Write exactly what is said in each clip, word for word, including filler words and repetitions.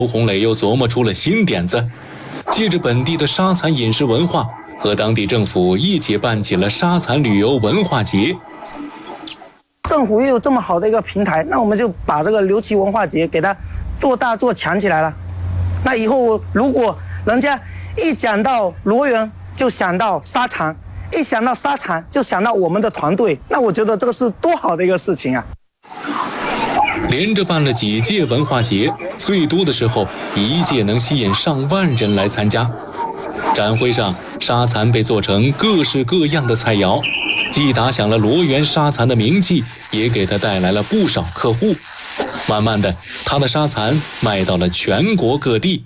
胡红磊又琢磨出了新点子，借着本地的沙蚕饮食文化，和当地政府一起办起了沙蚕旅游文化节。 政府又有这么好的一个平台，那我们就把这个刘琦文化节给它做大做强起来了。那以后如果人家一讲到罗源就想到沙蚕，一想到沙蚕就想到我们的团队，那我觉得这个是多好的一个事情啊！ 连着办了几届文化节，最多的时候一届能吸引上万人来参加。展会上，沙蚕被做成各式各样的菜肴，既打响了罗源沙蚕的名气，也给他带来了不少客户。慢慢的，他的沙蚕卖到了全国各地。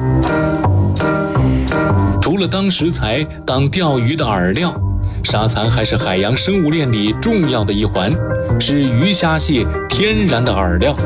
除了当食材、当钓鱼的饵料，沙蚕还是海洋生物链里重要的一环，是鱼虾蟹天然的饵料。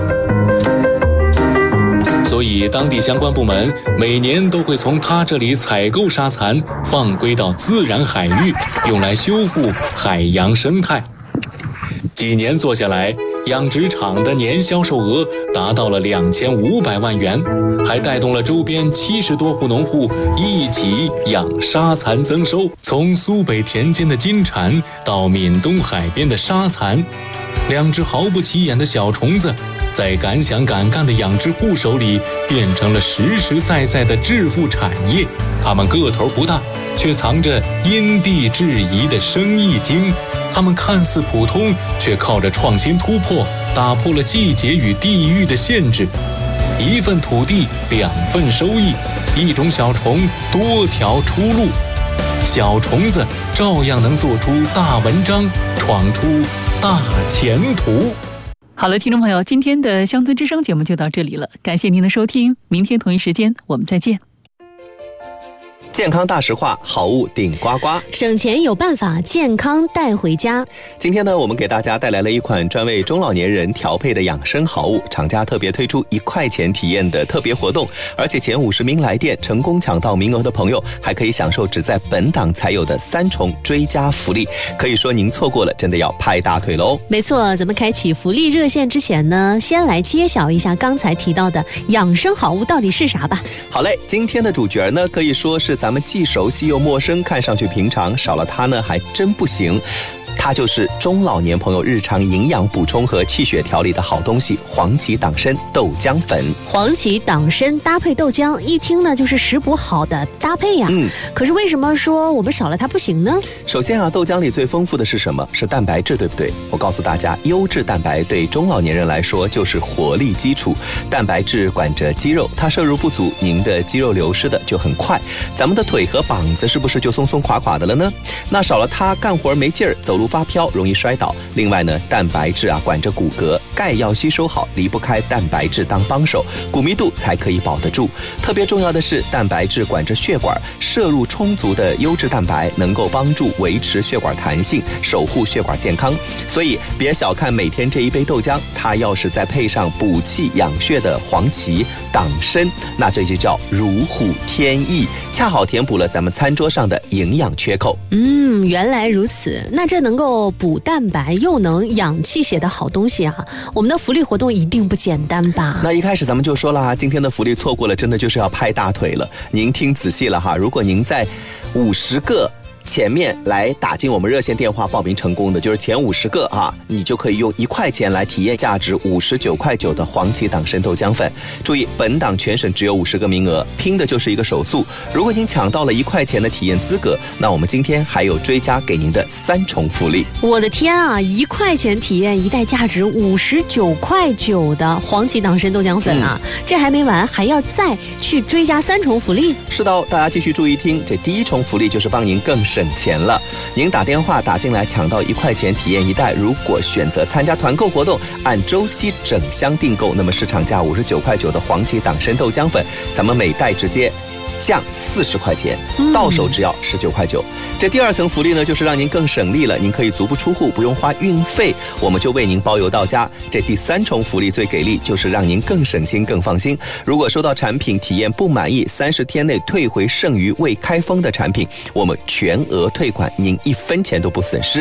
所以当地相关部门每年都会从他这里采购沙蚕，放归到自然海域，用来修复海洋生态。几年做下来，养殖场的年销售额达到了两千五百万元，还带动了周边七十多户农户一起养沙蚕增收。从苏北田间的金蝉到闽东海边的沙蚕，两只毫不起眼的小虫子，在敢想敢干的养殖户手里变成了实实在在的致富产业。它们个头不大，却藏着因地制宜的生意经。它们看似普通，却靠着创新突破，打破了季节与地域的限制。一份土地，两份收益，一种小虫，多条出路。小虫子照样能做出大文章，闯出大前途。 好了，听众朋友，今天的乡村之声节目就到这里了，感谢您的收听，明天同一时间我们再见。 健康大实话，好物顶呱呱， 省钱有办法，健康带回家。 今天呢，我们给大家带来了一款专为中老年人调配的养生好物，厂家特别推出一块钱体验的特别活动，而且前五十名来电成功抢到名额的朋友，还可以享受只在本档才有的三重追加福利。可以说您错过了，真的要拍大腿喽！ 没错，咱们开启福利热线之前呢，先来揭晓一下刚才提到的养生好物到底是啥吧。 好嘞，今天的主角呢，可以说是咱们既熟悉又陌生，看上去平常，少了它呢还真不行。它就是中老年朋友日常营养补充和气血调理的好东西——黄芪党参豆浆粉。 黄芪党参搭配豆浆，一听呢就是食补好的搭配呀、啊。嗯，可是为什么说我们少了它不行呢？ 首先啊，豆浆里最丰富的是什么？是蛋白质，对不对？我告诉大家，优质蛋白对中老年人来说就是活力基础。蛋白质管着肌肉，它摄入不足，您的肌肉流失的就很快。咱们的腿和膀子是不是就松松垮垮的了呢？那少了它，干活没劲儿，走路发飘，容易摔倒。另外呢，蛋白质啊管着骨骼，钙要吸收好，离不开蛋白质当帮手，骨密度才可以保得住。特别重要的是，蛋白质管着血管，摄入充足的优质蛋白能够帮助维持血管弹性，守护血管健康。所以别小看每天这一杯豆浆，它要是再配上补气养血的黄芪、党参，那这就叫如虎添翼，恰好填补了咱们餐桌上的营养缺口。 嗯，原来如此。那这能够补蛋白又能养气血的好东西啊，我们的福利活动一定不简单吧？ 那一开始咱们就说了啊，今天的福利错过了，真的就是要拍大腿了。您听仔细了哈，如果您在五十个前面来打进我们热线电话报名成功的，就是前五十个啊，你就可以用一块钱来体验价值五十九块九的黄芪党参豆浆粉。注意，本档全省只有五十个名额，拼的就是一个手速。如果您抢到了一块钱的体验资格，那我们今天还有追加给您的三重福利。 我的天啊，一块钱体验一袋价值五十九块九的黄芪党参豆浆粉啊、嗯！这还没完，还要再去追加三重福利。 是的哦，大家继续注意听，这第一重福利就是帮您更省钱了。您打电话打进来抢到一块钱体验一袋，如果选择参加团购活动，按周期整箱订购，那么市场价五十九块九的黄芪党参豆浆粉，咱们每袋直接降四十块钱，到手只要十九块九。这第二层福利呢，就是让您更省力了，您可以足不出户，不用花运费，我们就为您包邮到家。这第三重福利最给力，就是让您更省心更放心。如果收到产品体验不满意，三十天内退回剩余未开封的产品，我们全额退款，您一分钱都不损失。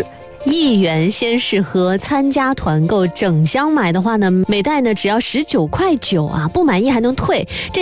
一元鲜试喝，参加团购整箱买的话呢，每袋呢只要十九块九啊，不满意还能退。这